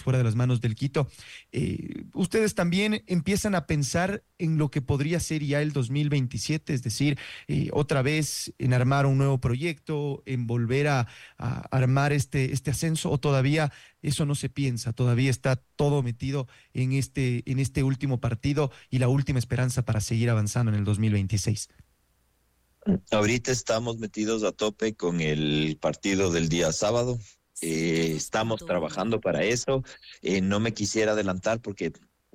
fuera de las manos del Quito. Ustedes también empiezan a pensar en lo que podría ser ya el 2027, es decir, otra vez en armar un nuevo proyecto, en volver a armar este ascenso, o todavía eso no se piensa, todavía está todo metido en este último partido y la última esperanza para seguir avanzando en el 2026. Ahorita estamos metidos a tope con el partido del día sábado. Estamos trabajando para eso. No me quisiera adelantar porque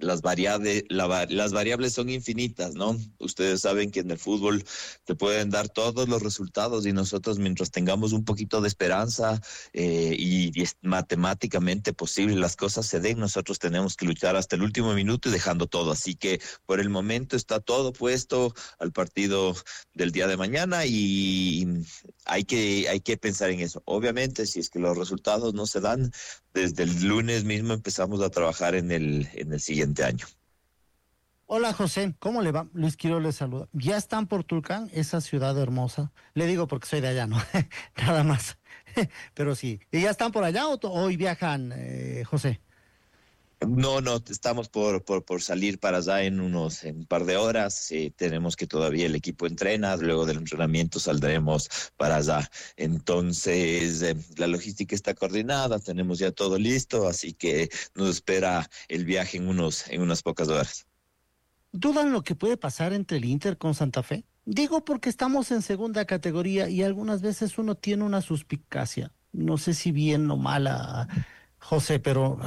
las variables son infinitas, ¿no? Ustedes saben que en el fútbol te pueden dar todos los resultados y nosotros, mientras tengamos un poquito de esperanza y es matemáticamente posible las cosas se den, nosotros tenemos que luchar hasta el último minuto y dejando todo. Así que por el momento está todo puesto al partido del día de mañana y hay que pensar en eso. Obviamente, si es que los resultados no se dan, desde el lunes mismo empezamos a trabajar en el siguiente año. Hola José, ¿cómo le va? Luis Quiroz le saluda. ¿Ya están por Tulcán, esa ciudad hermosa? Le digo porque soy de allá, ¿no? Nada más. Pero sí. ¿Y ya están por allá o hoy viajan, José? No, estamos por salir para allá en un par de horas. Tenemos que todavía el equipo entrena, luego del entrenamiento saldremos para allá. Entonces, la logística está coordinada, tenemos ya todo listo, así que nos espera el viaje en unas pocas horas. ¿Dudan lo que puede pasar entre el Inter con Santa Fe? Digo porque estamos en segunda categoría y algunas veces uno tiene una suspicacia. No sé si bien o mala, José, pero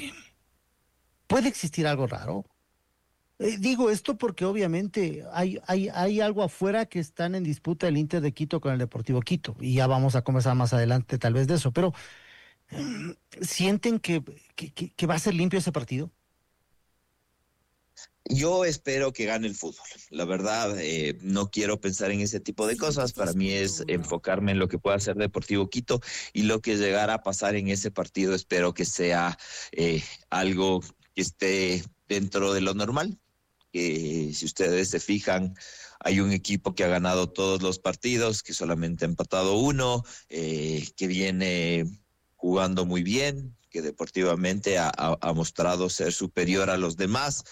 ¿puede existir algo raro? Digo esto porque obviamente hay algo afuera que están en disputa el Inter de Quito con el Deportivo Quito y ya vamos a conversar más adelante tal vez de eso, pero ¿sienten que va a ser limpio ese partido? Yo espero que gane el fútbol. La verdad, no quiero pensar en ese tipo de cosas. Para mí es enfocarme en lo que pueda hacer Deportivo Quito y lo que llegara a pasar en ese partido. Espero que sea algo que esté dentro de lo normal. Si ustedes se fijan, hay un equipo que ha ganado todos los partidos, que solamente ha empatado uno, que viene jugando muy bien, que deportivamente ha mostrado ser superior a los demás.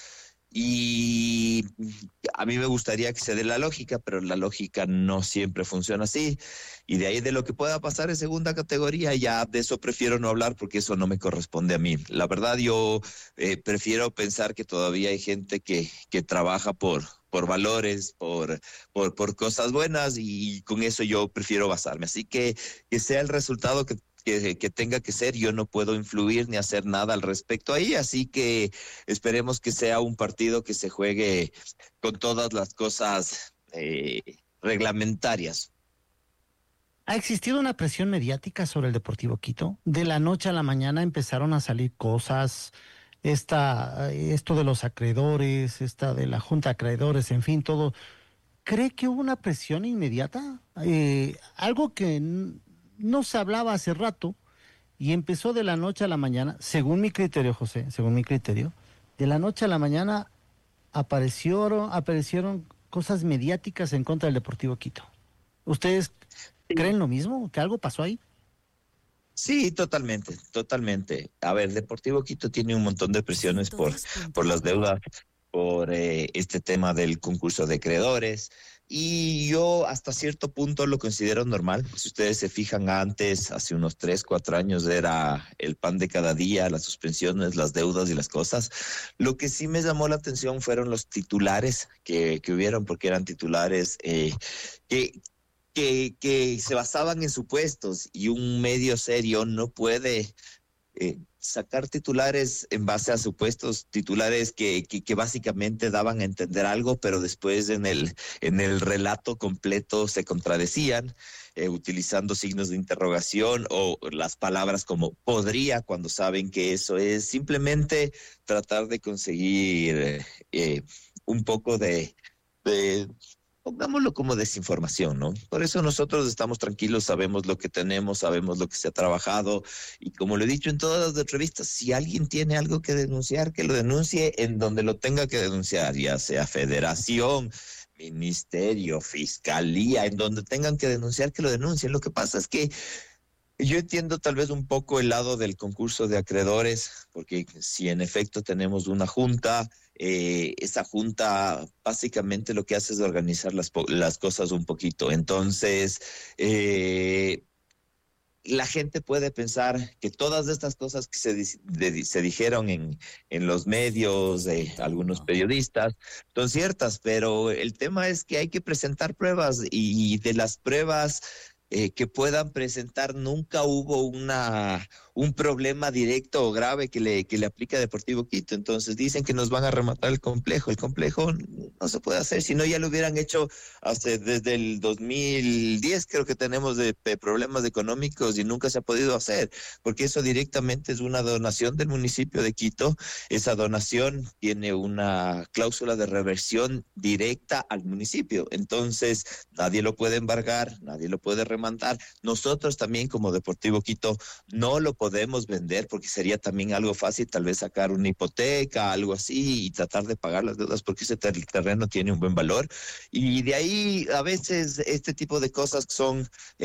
Y a mí me gustaría que se dé la lógica, pero la lógica no siempre funciona así. Y de ahí de lo que pueda pasar en segunda categoría, ya de eso prefiero no hablar porque eso no me corresponde a mí. La verdad, yo prefiero pensar que todavía hay gente que trabaja por valores, por cosas buenas y con eso yo prefiero basarme. Así que sea el resultado que tenga que ser, yo no puedo influir ni hacer nada al respecto ahí, así que esperemos que sea un partido que se juegue con todas las cosas reglamentarias. ¿Ha existido una presión mediática sobre el Deportivo Quito? De la noche a la mañana empezaron a salir cosas, esto de los acreedores, de la junta de acreedores, en fin, todo. ¿Cree que hubo una presión inmediata? Algo que no se hablaba hace rato y empezó de la noche a la mañana, según mi criterio, José, según mi criterio, de la noche a la mañana aparecieron cosas mediáticas en contra del Deportivo Quito. ¿Ustedes creen lo mismo? ¿Que algo pasó ahí? Sí, totalmente. A ver, Deportivo Quito tiene un montón de presiones por las deudas, por este tema del concurso de acreedores, y yo hasta cierto punto lo considero normal. Si ustedes se fijan, antes, hace unos 3, 4 años, era el pan de cada día, las suspensiones, las deudas y las cosas. Lo que sí me llamó la atención fueron los titulares que hubieron, porque eran titulares que se basaban en supuestos, y un medio serio no puede sacar titulares en base a supuestos, titulares que básicamente daban a entender algo, pero después en el relato completo se contradecían, utilizando signos de interrogación o las palabras como podría, cuando saben que eso es simplemente tratar de conseguir un poco de pongámoslo como desinformación, ¿no? Por eso nosotros estamos tranquilos, sabemos lo que tenemos, sabemos lo que se ha trabajado, y como lo he dicho en todas las entrevistas, si alguien tiene algo que denunciar, que lo denuncie en donde lo tenga que denunciar, ya sea Federación, Ministerio, Fiscalía, en donde tengan que denunciar, que lo denuncien. Lo que pasa es que Yo entiendo tal vez un poco el lado del concurso de acreedores, porque si en efecto tenemos una junta, esa junta básicamente lo que hace es organizar las cosas un poquito. Entonces, la gente puede pensar que todas estas cosas que se dijeron en los medios, de algunos periodistas, son ciertas, pero el tema es que hay que presentar pruebas y de las pruebas que puedan presentar nunca hubo un problema directo o grave que le aplique a Deportivo Quito. Entonces dicen que nos van a rematar el complejo. El complejo no se puede hacer, si no ya lo hubieran hecho desde el 2010, creo que tenemos de problemas económicos y nunca se ha podido hacer, porque eso directamente es una donación del municipio de Quito. Esa donación tiene una cláusula de reversión directa al municipio. Entonces nadie lo puede embargar, nadie lo puede remandar. Nosotros también como Deportivo Quito no lo podemos vender porque sería también algo fácil tal vez sacar una hipoteca, algo así y tratar de pagar las deudas porque ese terreno tiene un buen valor. Y de ahí a veces este tipo de cosas son...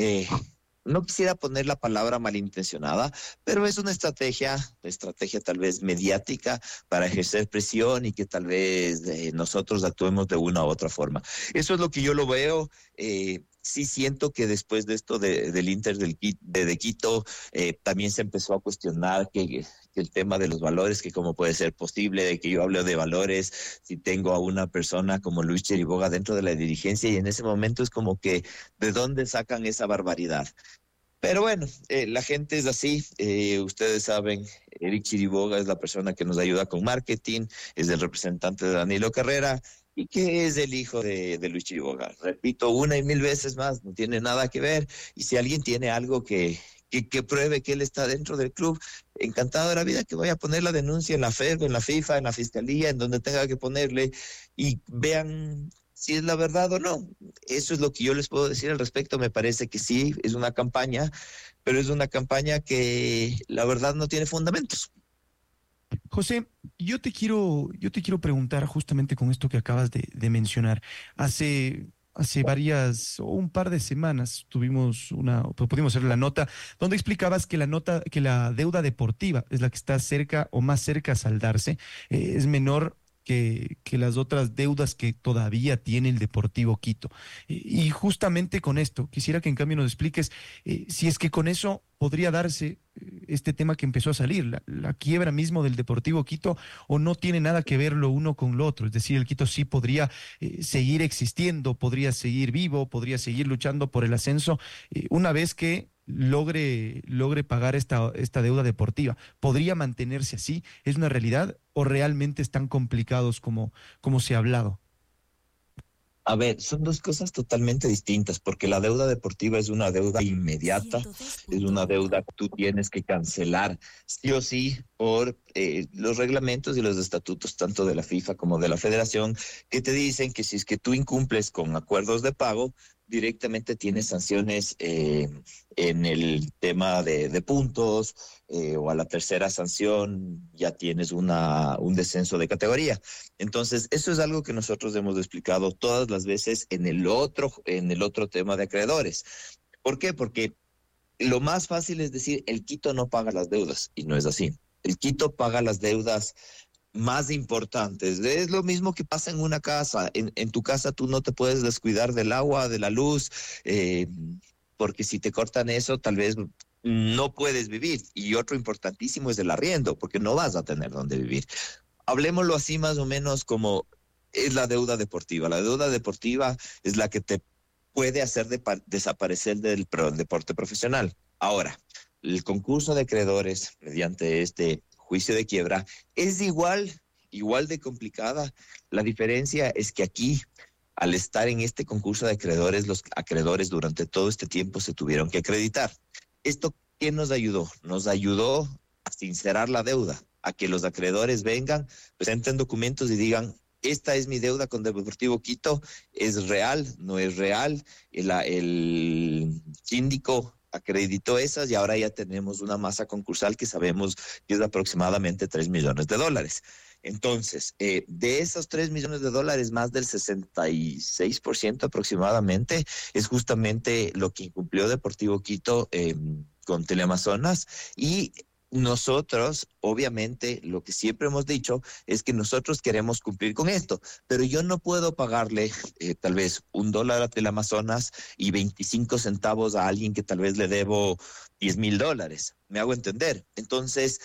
no quisiera poner la palabra malintencionada, pero es una estrategia tal vez mediática para ejercer presión y que tal vez nosotros actuemos de una u otra forma. Eso es lo que yo lo veo. Sí siento que después de esto del Inter de Quito, también se empezó a cuestionar que el tema de los valores, que cómo puede ser posible de que yo hable de valores si tengo a una persona como Luis Chiriboga dentro de la dirigencia, y en ese momento es como que, ¿de dónde sacan esa barbaridad? Pero bueno, la gente es así, ustedes saben, Eric Chiriboga es la persona que nos ayuda con marketing, es el representante de Danilo Carrera y que es el hijo de Luis Chiriboga. Repito una y mil veces más, no tiene nada que ver, y si alguien tiene algo que pruebe que él está dentro del club, encantado de la vida que vaya a poner la denuncia en la FED, en la FIFA, en la Fiscalía, en donde tenga que ponerle, y vean si es la verdad o no. Eso es lo que yo les puedo decir al respecto. Me parece que sí, es una campaña, pero es una campaña que la verdad no tiene fundamentos. José, yo te quiero preguntar justamente con esto que acabas de mencionar. Hace varias o un par de semanas pudimos hacer la nota donde explicabas que que la deuda deportiva es la que está cerca o más cerca a saldarse, es menor que las otras deudas que todavía tiene el Deportivo Quito. Y justamente con esto, quisiera que en cambio nos expliques si es que con eso podría darse este tema que empezó a salir, la quiebra mismo del Deportivo Quito, o no tiene nada que ver lo uno con lo otro. Es decir, el Quito sí podría seguir existiendo, podría seguir vivo, podría seguir luchando por el ascenso una vez que logre pagar esta deuda deportiva. ¿Podría mantenerse así? ¿Es una realidad o realmente están complicados como se ha hablado? A ver, son dos cosas totalmente distintas, porque la deuda deportiva es una deuda inmediata, es una deuda que tú tienes que cancelar sí o sí por los reglamentos y los estatutos tanto de la FIFA como de la Federación, que te dicen que si es que tú incumples con acuerdos de pago, directamente tienes sanciones en el tema de puntos, o a la tercera sanción ya tienes un descenso de categoría. Entonces, eso es algo que nosotros hemos explicado todas las veces en el otro tema de acreedores. ¿Por qué? Porque lo más fácil es decir, el Quito no paga las deudas, y no es así. El Quito paga las deudas más importantes. Es lo mismo que pasa en una casa. En tu casa tú no te puedes descuidar del agua, de la luz, porque si te cortan eso, tal vez no puedes vivir. Y otro importantísimo es el arriendo, porque no vas a tener dónde vivir. Hablemoslo así más o menos como es la deuda deportiva. La deuda deportiva es la que te puede hacer desaparecer del deporte profesional. Ahora, el concurso de acreedores mediante este juicio de quiebra es igual de complicada. La diferencia es que aquí, al estar en este concurso de acreedores, los acreedores durante todo este tiempo se tuvieron que acreditar. ¿Esto qué nos ayudó? Nos ayudó a sincerar la deuda, a que los acreedores vengan, presenten documentos y digan: esta es mi deuda con Deportivo Quito, ¿es real? ¿No es real? El síndico acreditó esas y ahora ya tenemos una masa concursal que sabemos que es de aproximadamente $3 millones. Entonces, de esos $3 millones, más del 66% aproximadamente es justamente lo que incumplió Deportivo Quito con Teleamazonas y nosotros, obviamente, lo que siempre hemos dicho es que nosotros queremos cumplir con esto, pero yo no puedo pagarle tal vez $1 a Teleamazonas y 25 centavos a alguien que tal vez le debo $10,000. ¿Me hago entender? Entonces,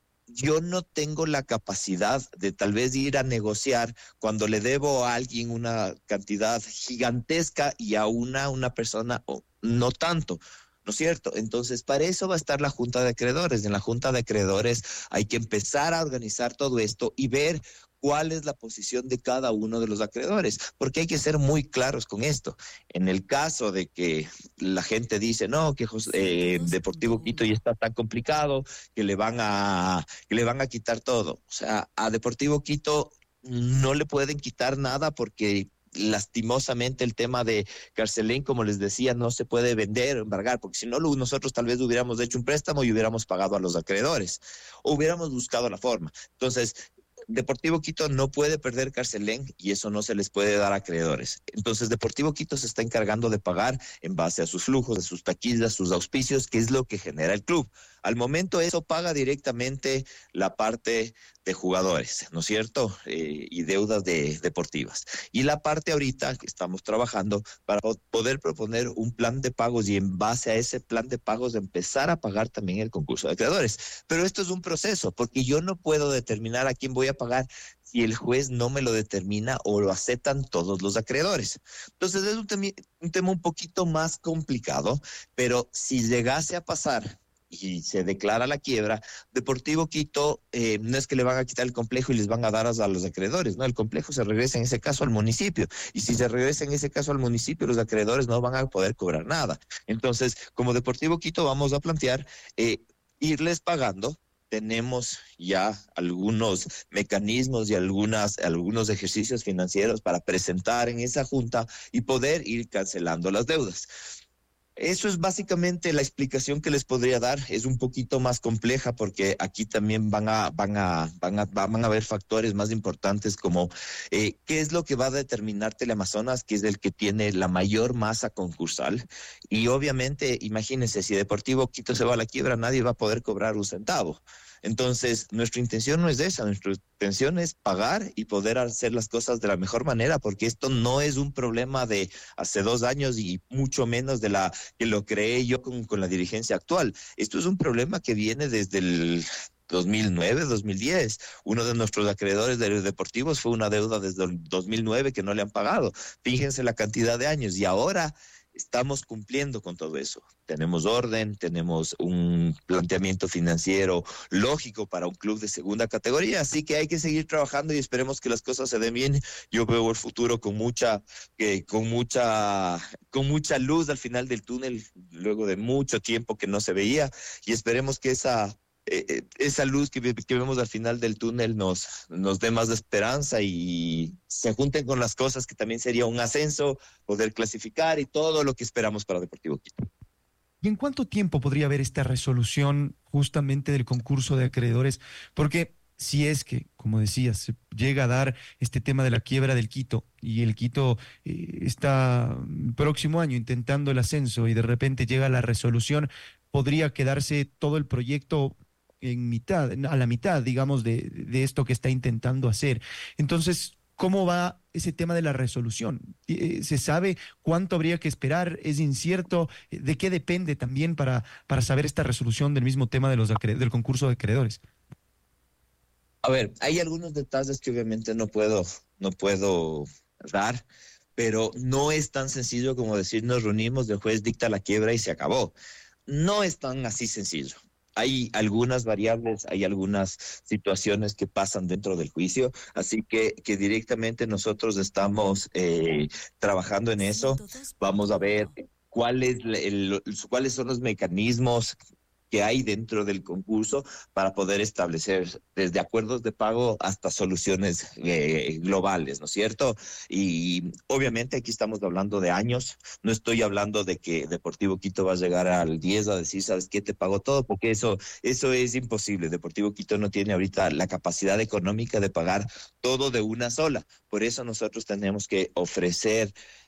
yo no tengo la capacidad de tal vez ir a negociar cuando le debo a alguien una cantidad gigantesca y a una persona no tanto. ¿No es cierto? Entonces, para eso va a estar la Junta de Acreedores. En la Junta de Acreedores hay que empezar a organizar todo esto y ver cuál es la posición de cada uno de los acreedores, porque hay que ser muy claros con esto. En el caso de que la gente dice, no, que Deportivo Quito ya está tan complicado que le van a quitar todo. O sea, a Deportivo Quito no le pueden quitar nada porque lastimosamente el tema de Carcelén, como les decía, no se puede vender, embargar, porque si no, nosotros tal vez hubiéramos hecho un préstamo y hubiéramos pagado a los acreedores, o hubiéramos buscado la forma. Entonces, Deportivo Quito no puede perder Carcelén y eso no se les puede dar a acreedores. Entonces, Deportivo Quito se está encargando de pagar en base a sus flujos, de sus taquillas, sus auspicios, que es lo que genera el club. Al momento eso paga directamente la parte de jugadores, ¿no es cierto? Y deudas deportivas. Y la parte ahorita que estamos trabajando para poder proponer un plan de pagos y en base a ese plan de pagos empezar a pagar también el concurso de acreedores. Pero esto es un proceso, porque yo no puedo determinar a quién voy a pagar si el juez no me lo determina o lo aceptan todos los acreedores. Entonces es un tema un poquito más complicado, pero si llegase a pasar y se declara la quiebra, Deportivo Quito no es que le van a quitar el complejo y les van a dar a los acreedores, ¿no? El complejo se regresa en ese caso al municipio, y si se regresa en ese caso al municipio, los acreedores no van a poder cobrar nada. Entonces, como Deportivo Quito vamos a plantear irles pagando. Tenemos ya algunos mecanismos y algunos ejercicios financieros para presentar en esa junta y poder ir cancelando las deudas. Eso es básicamente la explicación que les podría dar. Es un poquito más compleja porque aquí también van a haber factores más importantes como qué es lo que va a determinar Teleamazonas, que es el que tiene la mayor masa concursal. Y obviamente, imagínense, si Deportivo Quito se va a la quiebra, nadie va a poder cobrar un centavo. Entonces, nuestra intención no es esa, nuestra intención es pagar y poder hacer las cosas de la mejor manera, porque esto no es un problema de hace 2 años y mucho menos de que lo creé yo con la dirigencia actual. Esto es un problema que viene desde el 2009, 2010. Uno de nuestros acreedores de los deportivos fue una deuda desde el 2009 que no le han pagado. Fíjense la cantidad de años y ahora estamos cumpliendo con todo eso. Tenemos orden, tenemos un planteamiento financiero lógico para un club de segunda categoría, así que hay que seguir trabajando y esperemos que las cosas se den bien. Yo veo el futuro con mucha luz al final del túnel, luego de mucho tiempo que no se veía, y esperemos que esa luz que vemos al final del túnel nos dé más esperanza y se junten con las cosas que también sería un ascenso, poder clasificar y todo lo que esperamos para Deportivo Quito. ¿Y en cuánto tiempo podría haber esta resolución justamente del concurso de acreedores? Porque si es que, como decías, se llega a dar este tema de la quiebra del Quito y el Quito está próximo año intentando el ascenso y de repente llega la resolución, podría quedarse todo el proyecto a la mitad, digamos, de esto que está intentando hacer. Entonces, ¿cómo va ese tema de la resolución? ¿Se sabe cuánto habría que esperar? ¿Es incierto? ¿De qué depende también para saber esta resolución del mismo tema del concurso de acreedores? A ver, hay algunos detalles que obviamente no puedo dar, pero no es tan sencillo como decir nos reunimos, el juez dicta la quiebra y se acabó. No es tan así sencillo. Hay algunas variables, hay algunas situaciones que pasan dentro del juicio, así que directamente nosotros estamos trabajando en eso. Vamos a ver cuáles son los mecanismos que hay dentro del concurso para poder establecer desde acuerdos de pago hasta soluciones globales, ¿no es cierto? Y obviamente aquí estamos hablando de años, no estoy hablando de que Deportivo Quito va a llegar al 10 a decir, ¿sabes qué? Te pago todo, porque eso es imposible. Deportivo Quito no tiene ahorita la capacidad económica de pagar todo de una sola. Por eso nosotros tenemos que ofrecer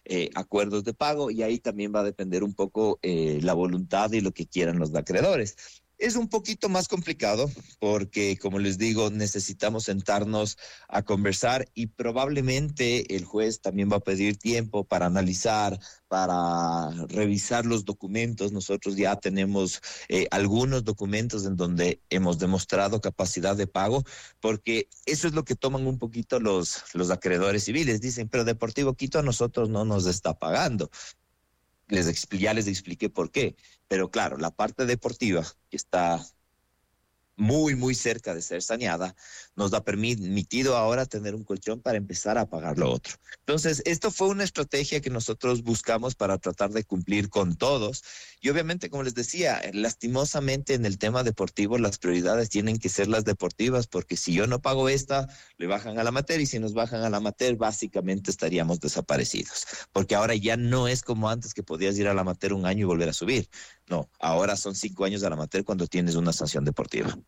acuerdos de pago, y ahí también va a depender un poco la voluntad y lo que quieran los acreedores. Es un poquito más complicado porque, como les digo, necesitamos sentarnos a conversar y probablemente el juez también va a pedir tiempo para analizar, para revisar los documentos. Nosotros ya tenemos algunos documentos en donde hemos demostrado capacidad de pago, porque eso es lo que toman un poquito los acreedores civiles. Dicen, pero Deportivo Quito a nosotros no nos está pagando. Ya les expliqué por qué, pero claro, la parte deportiva que está muy, muy cerca de ser saneada, nos ha permitido ahora tener un colchón para empezar a pagar lo otro. Entonces, esto fue una estrategia que nosotros buscamos para tratar de cumplir con todos. Y obviamente, como les decía, lastimosamente en el tema deportivo, las prioridades tienen que ser las deportivas, porque si yo no pago esta, le bajan a la amateur, y si nos bajan a la amateur, básicamente estaríamos desaparecidos. Porque ahora ya no es como antes, que podías ir a la amateur un año y volver a subir. No, ahora son 5 años a la amateur cuando tienes una sanción deportiva.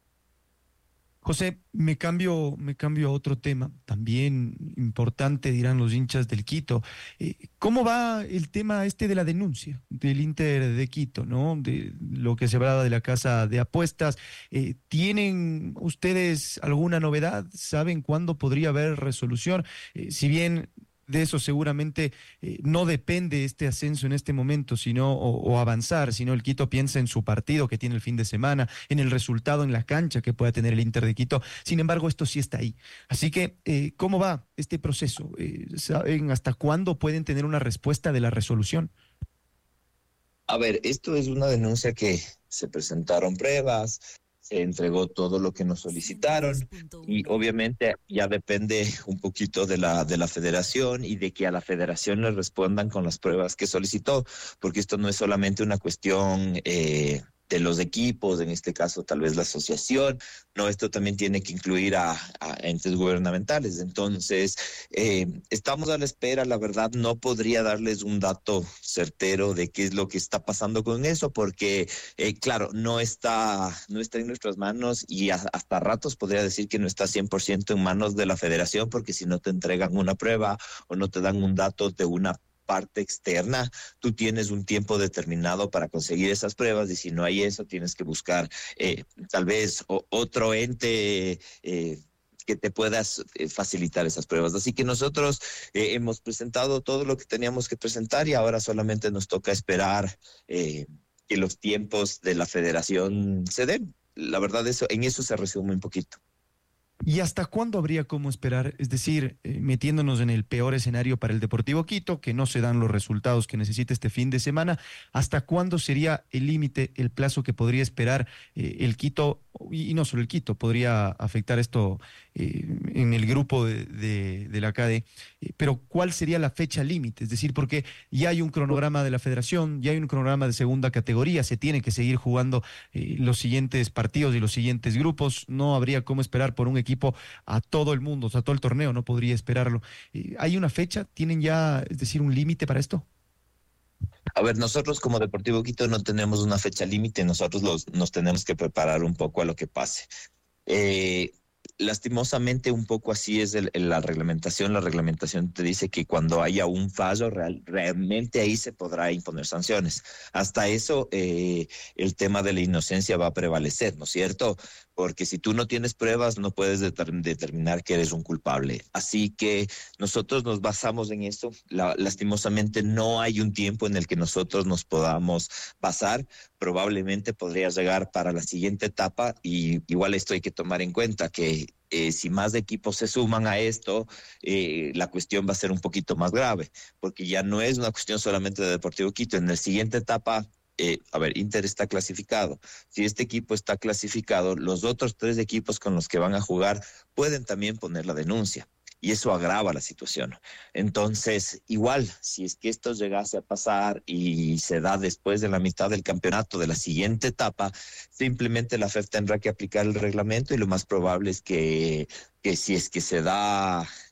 José, me cambio a otro tema, también importante, dirán los hinchas del Quito. ¿Cómo va el tema este de la denuncia del Inter de Quito, ¿no? De lo que se hablaba de la casa de apuestas. ¿Tienen ustedes alguna novedad? ¿Saben cuándo podría haber resolución? Si bien de eso seguramente no depende este ascenso en este momento, sino o avanzar, sino el Quito piensa en su partido que tiene el fin de semana, en el resultado en la cancha que pueda tener el Inter de Quito. Sin embargo, esto sí está ahí. Así que, ¿cómo va este proceso? ¿Saben hasta cuándo pueden tener una respuesta de la resolución? A ver, esto es una denuncia que se presentaron pruebas, se entregó todo lo que nos solicitaron, y obviamente ya depende un poquito de la federación y de que a la federación le respondan con las pruebas que solicitó, porque esto no es solamente una cuestión de los equipos, en este caso tal vez la asociación. No, esto también tiene que incluir a entes gubernamentales. Entonces, estamos a la espera. La verdad, no podría darles un dato certero de qué es lo que está pasando con eso, porque, claro, no está en nuestras manos, y hasta ratos podría decir que no está 100% en manos de la federación, porque si no te entregan una prueba o no te dan un dato de una parte externa, tú tienes un tiempo determinado para conseguir esas pruebas, y si no hay eso, tienes que buscar tal vez otro ente que te puedas facilitar esas pruebas. Así que nosotros hemos presentado todo lo que teníamos que presentar, y ahora solamente nos toca esperar que los tiempos de la federación se den. La verdad, en eso se resume un poquito. ¿Y hasta cuándo habría cómo esperar? Es decir, metiéndonos en el peor escenario para el Deportivo Quito, que no se dan los resultados que necesita este fin de semana, ¿hasta cuándo sería el límite, el plazo que podría esperar el Quito? Y no solo el Quito, podría afectar esto en el grupo de la CADE, pero ¿cuál sería la fecha límite? Es decir, porque ya hay un cronograma de la federación, ya hay un cronograma de segunda categoría, se tiene que seguir jugando los siguientes partidos y los siguientes grupos, no habría cómo esperar por un equipo a todo el mundo, o sea, todo el torneo, no podría esperarlo. ¿Hay una fecha? ¿Tienen ya, es decir, un límite para esto? A ver, nosotros como Deportivo Quito no tenemos una fecha límite, nosotros nos tenemos que preparar un poco a lo que pase. Eh, Lastimosamente, un poco así es la reglamentación. La reglamentación te dice que cuando haya un fallo, realmente ahí se podrá imponer sanciones. Hasta eso, el tema de la inocencia va a prevalecer, ¿no es cierto? Porque si tú no tienes pruebas, no puedes determinar que eres un culpable. Así que nosotros nos basamos en eso. Lastimosamente, no hay un tiempo en el que nosotros nos podamos basar. Probablemente podría llegar para la siguiente etapa, y igual esto hay que tomar en cuenta que si más equipos se suman a esto, la cuestión va a ser un poquito más grave, porque ya no es una cuestión solamente de Deportivo Quito. En la siguiente etapa, a ver, Inter está clasificado. Si este equipo está clasificado, los otros 3 equipos con los que van a jugar pueden también poner la denuncia, y eso agrava la situación. Entonces, igual, si es que esto llegase a pasar y se da después de la mitad del campeonato de la siguiente etapa, simplemente la FEF tendrá que aplicar el reglamento, y lo más probable es que si es que se da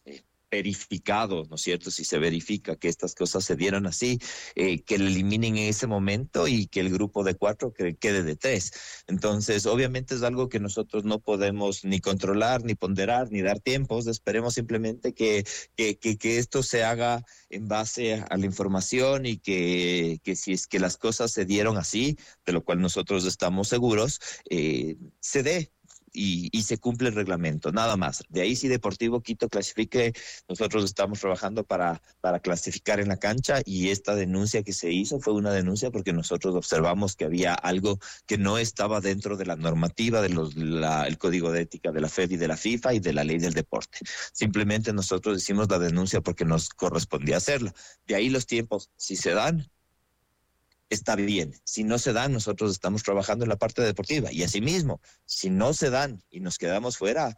verificado, ¿no es cierto? Si se verifica que estas cosas se dieron así, que le eliminen en ese momento y que el grupo de 4 quede de 3. Entonces, obviamente es algo que nosotros no podemos ni controlar, ni ponderar, ni dar tiempos. Esperemos simplemente que esto se haga en base a la información y que si es que las cosas se dieron así, de lo cual nosotros estamos seguros, se dé. Y se cumple el reglamento, nada más. De ahí si Deportivo Quito clasifique, nosotros estamos trabajando para clasificar en la cancha, y esta denuncia que se hizo fue una denuncia porque nosotros observamos que había algo que no estaba dentro de la normativa el código de ética de la FED y de la FIFA y de la ley del deporte. Simplemente nosotros hicimos la denuncia porque nos correspondía hacerla. De ahí los tiempos, si se dan, está bien. Si no se dan, nosotros estamos trabajando en la parte deportiva. Y asimismo, si no se dan y nos quedamos fuera,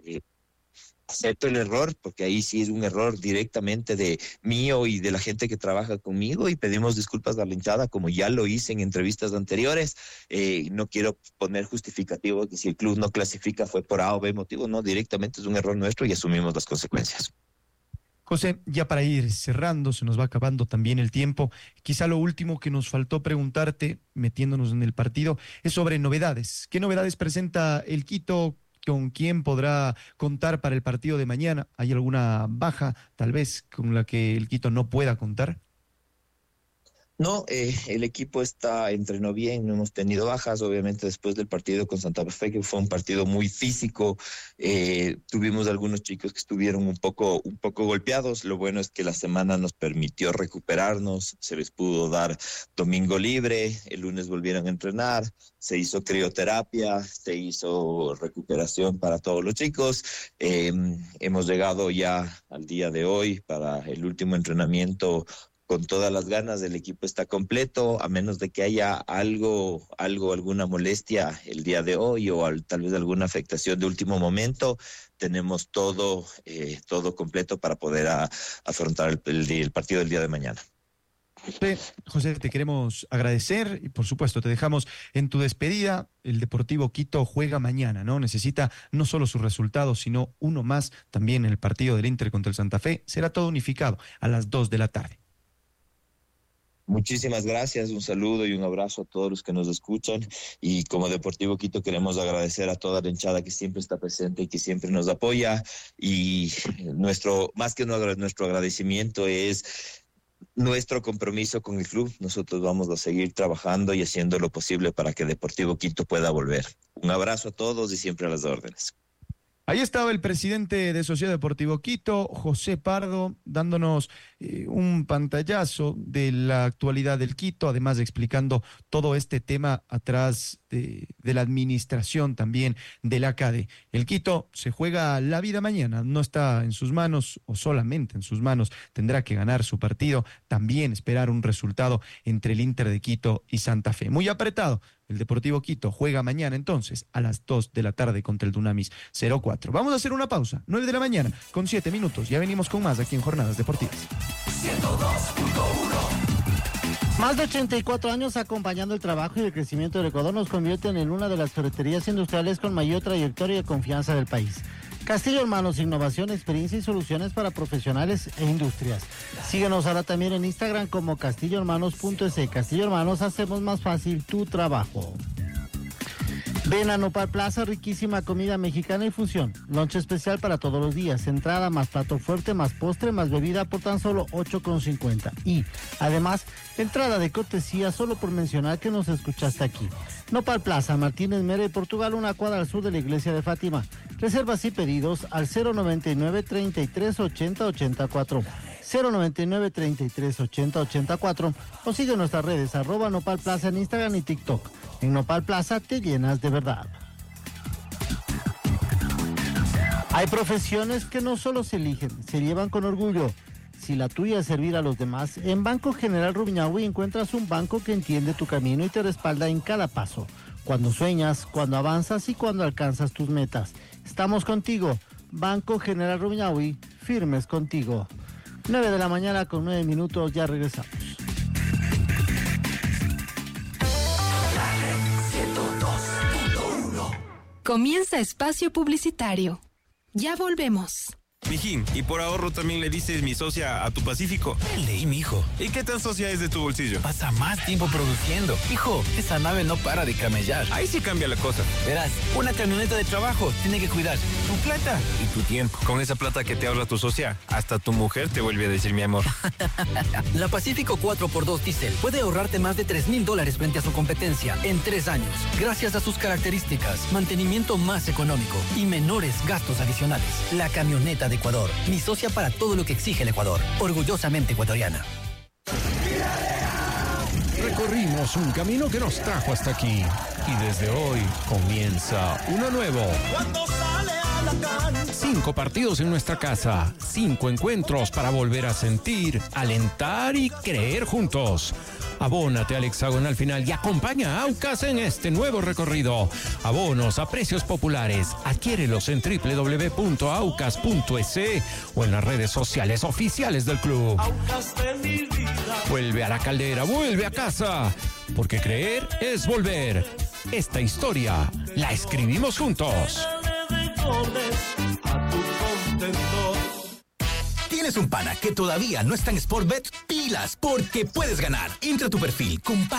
acepto el error, porque ahí sí es un error directamente de mío y de la gente que trabaja conmigo, y pedimos disculpas a la hinchada, como ya lo hice en entrevistas anteriores. No quiero poner justificativo que si el club no clasifica fue por A o B motivo. No, directamente es un error nuestro y asumimos las consecuencias. José, ya para ir cerrando, se nos va acabando también el tiempo. Quizá lo último que nos faltó preguntarte, metiéndonos en el partido, es sobre novedades. ¿Qué novedades presenta el Quito? ¿Con quién podrá contar para el partido de mañana? ¿Hay alguna baja, tal vez, con la que el Quito no pueda contar? No, el equipo entrenó bien, no hemos tenido bajas. Obviamente después del partido con Santa Fe, que fue un partido muy físico, tuvimos algunos chicos que estuvieron un poco golpeados. Lo bueno es que la semana nos permitió recuperarnos, se les pudo dar domingo libre, el lunes volvieron a entrenar, se hizo crioterapia, se hizo recuperación para todos los chicos. Hemos llegado ya al día de hoy para el último entrenamiento con todas las ganas. El equipo está completo, a menos de que haya alguna molestia el día de hoy o tal vez alguna afectación de último momento. Tenemos todo completo para poder afrontar el partido del día de mañana. José, te queremos agradecer y por supuesto te dejamos en tu despedida. El Deportivo Quito juega mañana, ¿no? Necesita no solo sus resultados, sino uno más también en el partido del Inter contra el Santa Fe. Será todo unificado a las 2 de la tarde. Muchísimas gracias, un saludo y un abrazo a todos los que nos escuchan, y como Deportivo Quito queremos agradecer a toda la hinchada que siempre está presente y que siempre nos apoya, y nuestro agradecimiento es nuestro compromiso con el club. Nosotros vamos a seguir trabajando y haciendo lo posible para que Deportivo Quito pueda volver. Un abrazo a todos y siempre a las órdenes. Ahí estaba el presidente de Sociedad Deportivo Quito, José Pardo, dándonos un pantallazo de la actualidad del Quito, además explicando todo este tema atrás de la administración también del ACADE. El Quito se juega la vida mañana, no está en sus manos o solamente en sus manos, tendrá que ganar su partido, también esperar un resultado entre el Inter de Quito y Santa Fe. Muy apretado. El Deportivo Quito juega mañana entonces a las 2 de la tarde contra el Dunamis 04. Vamos a hacer una pausa, 9 de la mañana con 7 minutos. Ya venimos con más aquí en Jornadas Deportivas. 102.1. Más de 84 años acompañando el trabajo y el crecimiento del Ecuador nos convierten en una de las ferreterías industriales con mayor trayectoria y confianza del país. Castillo Hermanos, innovación, experiencia y soluciones para profesionales e industrias. Síguenos ahora también en Instagram como castillohermanos.es. Castillo Hermanos, hacemos más fácil tu trabajo. Ven a Nopal Plaza, riquísima comida mexicana y fusión. Lunch especial para todos los días. Entrada más plato fuerte, más postre, más bebida por tan solo $8.50. Y, además, entrada de cortesía solo por mencionar que nos escuchaste aquí. Nopal Plaza, Martínez Mera y Portugal, una cuadra al sur de la iglesia de Fátima. Reservas y pedidos al 099-3380-84. 099-3380-84 o sigue nuestras redes @Nopal Plaza en Instagram y TikTok. En Nopal Plaza te llenas de verdad. Hay profesiones que no solo se eligen, se llevan con orgullo. Si la tuya es servir a los demás, en Banco General Rumiñahui encuentras un banco que entiende tu camino y te respalda en cada paso. Cuando sueñas, cuando avanzas y cuando alcanzas tus metas. Estamos contigo. Banco General Rumiñahui, firmes contigo. 9 de la mañana con 9 minutos, ya regresamos. 102.1. Comienza espacio publicitario. Ya volvemos. Mijín, y por ahorro también le dices mi socia a tu Pacífico. Leí, mijo. ¿Y qué tan socia es de tu bolsillo? Pasa más tiempo produciendo. Hijo, esa nave no para de camellar. Ahí sí cambia la cosa. Verás, una camioneta de trabajo tiene que cuidar tu plata y tu tiempo. Con esa plata que te habla tu socia, hasta tu mujer te vuelve a decir mi amor. La Pacífico 4x2 Diesel puede ahorrarte más de $3,000 frente a su competencia en 3 años, gracias a sus características, mantenimiento más económico y menores gastos adicionales. La camioneta de Ecuador, mi socia para todo lo que exige el Ecuador, orgullosamente ecuatoriana. Recorrimos un camino que nos trajo hasta aquí y desde hoy comienza uno nuevo. 5 partidos en nuestra casa, 5 encuentros para volver a sentir, alentar y creer juntos. Abónate al hexagonal final y acompaña a Aucas en este nuevo recorrido. Abonos a precios populares. Adquiérelos en www.aucas.es o en las redes sociales oficiales del club. Vuelve a la caldera, vuelve a casa. Porque creer es volver. Esta historia la escribimos juntos. ¿Tienes un pana que todavía no está en Sportbet? Pilas, porque puedes ganar. Entra a tu perfil,